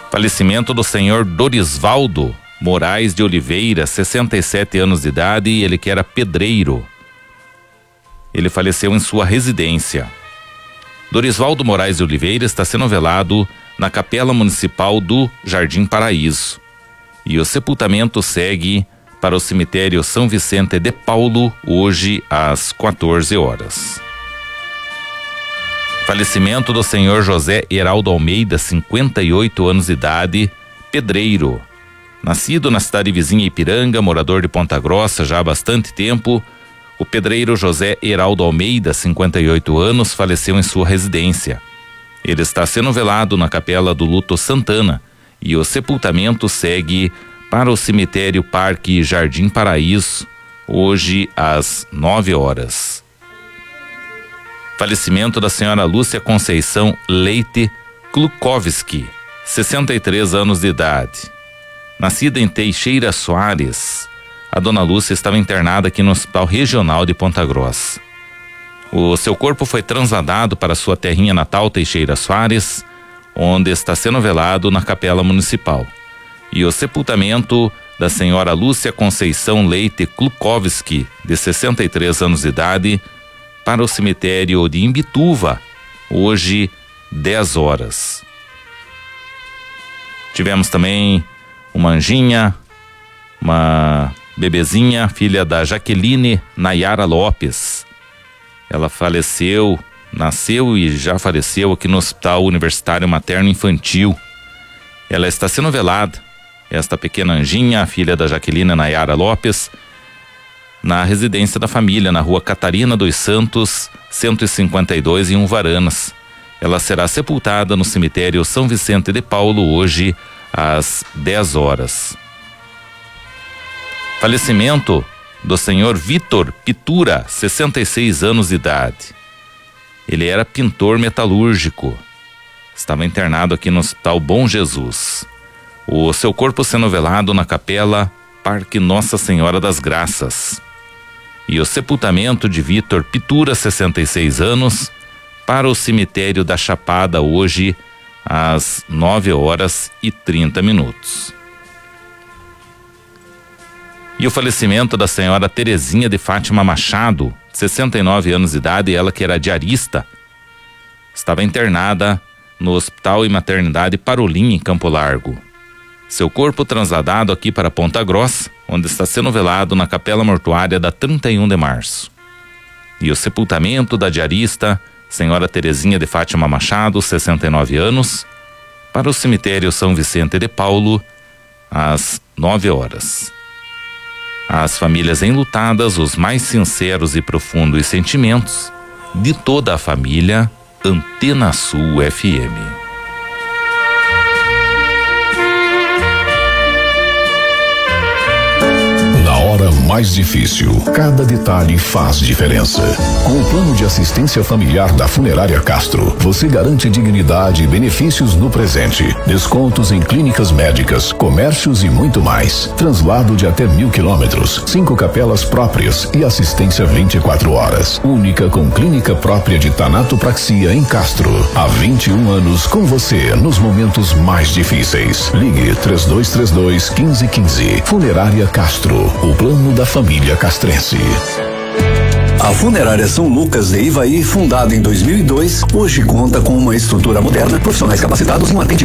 Falecimento do senhor Dorisvaldo Moraes de Oliveira, 67 anos de idade, e ele que era pedreiro. Ele faleceu em sua residência. Dorisvaldo Moraes de Oliveira está sendo velado na Capela Municipal do Jardim Paraíso. E o sepultamento segue para o cemitério São Vicente de Paulo, hoje às 14 horas. Falecimento do senhor José Heraldo Almeida, 58 anos de idade, pedreiro. Nascido na cidade vizinha Ipiranga, morador de Ponta Grossa já há bastante tempo, o pedreiro José Heraldo Almeida, 58 anos, faleceu em sua residência. Ele está sendo velado na Capela do Luto Santana e o sepultamento segue para o cemitério Parque Jardim Paraíso, hoje às 9 horas. Falecimento da senhora Lúcia Conceição Leite Klukowski, 63 anos de idade. Nascida em Teixeira Soares, a dona Lúcia estava internada aqui no Hospital Regional de Ponta Grossa. O seu corpo foi trasladado para sua terrinha natal, Teixeira Soares, onde está sendo velado na Capela Municipal. E o sepultamento da senhora Lúcia Conceição Leite Klukowski, de 63 anos de idade, para o cemitério de Imbituva, hoje 10 horas. Tivemos também uma anjinha, uma bebezinha, filha da Jaqueline Nayara Lopes. Ela faleceu, nasceu e já faleceu aqui no Hospital Universitário Materno Infantil. Ela está sendo velada, esta pequena anjinha, filha da Jaqueline Nayara Lopes, na residência da família, na rua Catarina dos Santos, 152, em Uvaranas. Ela será sepultada no cemitério São Vicente de Paulo, hoje às 10 horas. Falecimento do senhor Vitor Pitura, 66 anos de idade. Ele era pintor metalúrgico. Estava internado aqui no Hospital Bom Jesus. O seu corpo sendo velado na Capela Parque Nossa Senhora das Graças. E o sepultamento de Vitor Pitura, 66 anos, para o cemitério da Chapada, hoje às 9 horas e 30 minutos. E o falecimento da senhora Terezinha de Fátima Machado, 69 anos de idade, ela que era diarista, estava internada no Hospital e Maternidade Parolim, em Campo Largo. Seu corpo trasladado aqui para Ponta Grossa, onde está sendo velado na Capela Mortuária da 31 de março. E o sepultamento da diarista, senhora Terezinha de Fátima Machado, 69 anos, para o cemitério São Vicente de Paulo, às 9 horas. As famílias enlutadas, os mais sinceros e profundos sentimentos de toda a família Antena Sul FM. Hora mais difícil, cada detalhe faz diferença. Com o plano de assistência familiar da Funerária Castro, você garante dignidade e benefícios no presente, descontos em clínicas médicas, comércios e muito mais. Translado de até 1.000 quilômetros, 5 capelas próprias e assistência 24 horas. Única com clínica própria de tanatopraxia em Castro. Há 21 anos com você nos momentos mais difíceis. Ligue 3232-1515. Funerária Castro, o plano da família castrense. A Funerária São Lucas de Ivaí, fundada em 2002, hoje conta com uma estrutura moderna, profissionais capacitados e um atendimento